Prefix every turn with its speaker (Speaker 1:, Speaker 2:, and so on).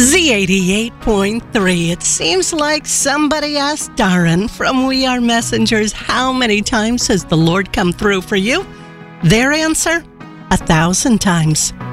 Speaker 1: Z88.3. It seems like somebody asked Darren from We Are Messengers, how many times has the Lord come through for you? Their answer, 1,000 times.